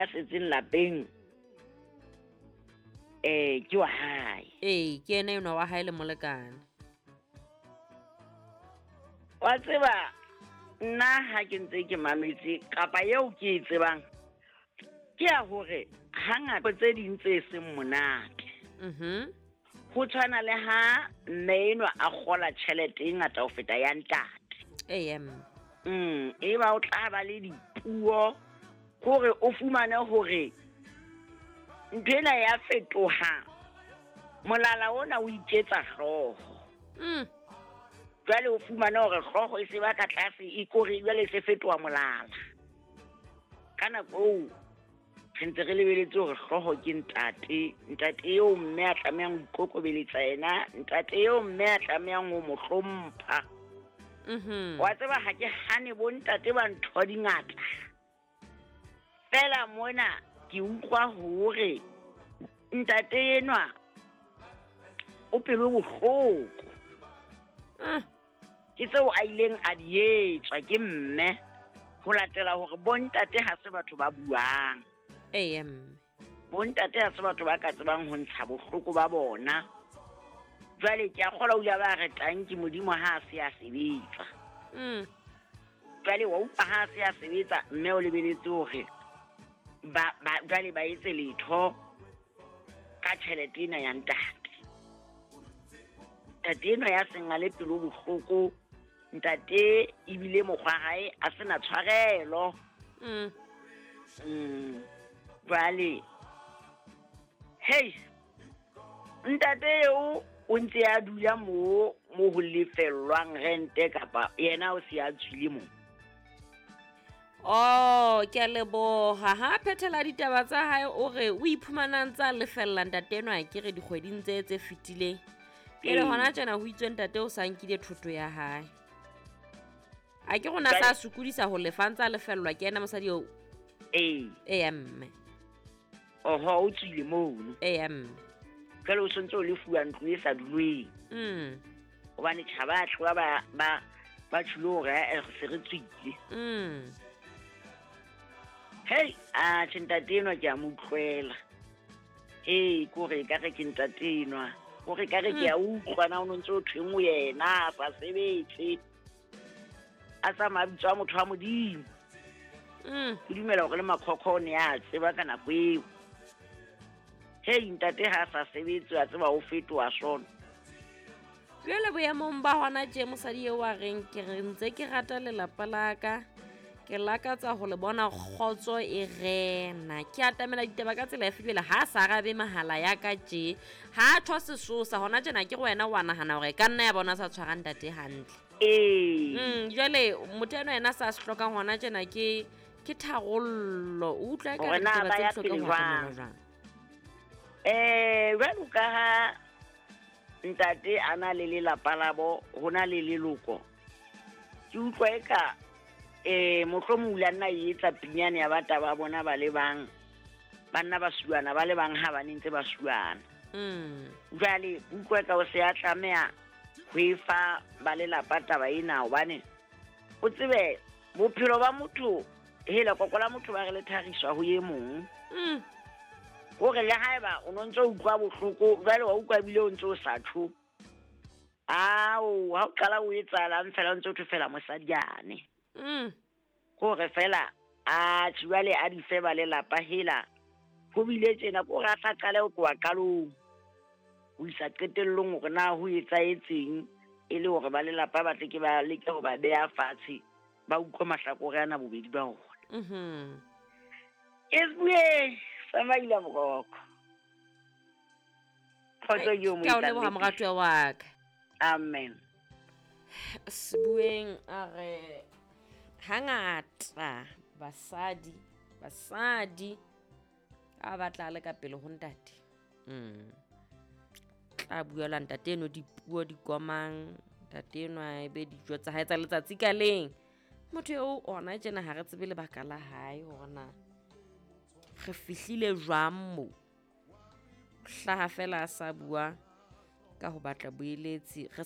a setseng lapeng ke wa hae. ke ene enwa wa hae le molekane. Wa tseba nna ha ke ntse ke mametse kapa eo ke e tsebang ke ya hore hangata tse ding tse seng monate. Ho tshwana le ha mme a kgola tjhelete e ngata ho feta ya ntate. E ba o tla ba le dipuo hore o fumane hore nthwena ya fetoha, molala ona o iketsa hlooho. Jwale o fumane hore hlooho e se ba ka tlase e kore jwale se fetoha molala. Ka nako re ntse re lebeletse hore hlooho ke ntate eo mme a tlamehang ho ikokobeletsa yena, ntate eo mme a tlamehang ho mo hlompha. Wa tseba ha ke hane bo ntate ba ntho di ngata. Fela mona ke utlwa hore ntate enwa o pelo bohloko. Ke tseo a ileng a di etswa ke mme ho latela hore bo ntate ha se batho ba buang. Bo ntate ha se batho ba ka tsebang ho ntsha bohloko ba bona. Jwale ke a kgola o ile ba re tang ke modimo ha se a sebetsa. Jwale wa utlwa ha se a sebetsa mme o lebeletse hore jwale ba etse letho ka tjhelete ena ya ntate. Ntate ena ya seng a le pelo bohloko, ntate ebile mokgwa hae a sena tshwarelo. Jwale ntate eo o ntse a dula mo ho lefellwang rente kapa yena o se a tswile mo. Ke a leboha. Ha phethela ditaba tsa hae o re o iphumanang tsa lefella ntate enwa ke re dikgweding tse fetileng. Ele hona tjena ho itswe ntate o sa nkile thotho ya hae. A ke rona sa sukudisa ho lefantsa lefellwa ke ena mosadi eo. Mme. O tswile mono. Mme. Ka lo sontse o le fuwa ntlo e sa dulweng. Hobane tjhaba tloa ba tshilo re se re tswile. Ntate enwa ke a mo utlwela. Kore ka re ke ntate enwa. Kore ka re ke a utlwa na o ntse o thweng o yena a sa sebetse. A sa mabitso a motho wa modimo. Ke dumela hore le makhokho ne a tseba ka nako eo. Ntate ha sa sebetse a tseba o fetoha sona. Jwale boemong ba hona tje mosadi eo wa reng ke re ntse ke rata lelapa la ka. Ke lakatsa ho le bona kgotso e rena. Ke atamela ditaba ka tsela e febile ha sa arabe mahala ya ka tje. Ha a thwa sesosa hona tjena ke wena wa nahana hore ka nna ya bona sa tshwarang ntate hantle. Jwale motho ena sa se hlokang hona tjena ke tharollo. O utlwa ka ditaba tse hlokang ho atamela jwang? Jwalo ka ha ntate ana le lelapa labo, hona le leloko. Ke utlwa eka mohlomong nna e etsa pinyane ya bata ba bona ba le bang. Banna ba suana ba le bang ha ba ntse ba suana. Jwale utlwa ka o se a tlameha ho efa ba lelapa taba ena hobane o tsebe bophelo ba motho hela kokola motho ba re le thariswa ho ye mong. Hore le haeba o ntse o utlwa bohloko jwale wa utlwa bile o ntse o sa tsho. Ha o qala o etsalang fela o ntse o thofela mosadiane. Hore fela jwale a di fe ba lelapa hela ho bile tjena ko ra sa qala o tloa qalong o isa qetellong hore na ho etsahetseng e le hore ba lelapa ba tle ke ba leke ho ba beha fatshe ba utlwe mahlakore ana bobedi ba ona. Samaila Moroko. Khotso yo mo ka o leboha moratwa wa ka. Amen. Sebueng a re hangata basadi a batla le ka pele ho ntate. Tla buela ntate eno dipuo di komang, ntate eno a be dijo tsa hae tsa letsatsi ka leng. Motho eo ona tjena ha re tsebe lebaka la hae hore na re fihlile jwang mo. Hlaha fela a sa bua ka ho batla boeletsi re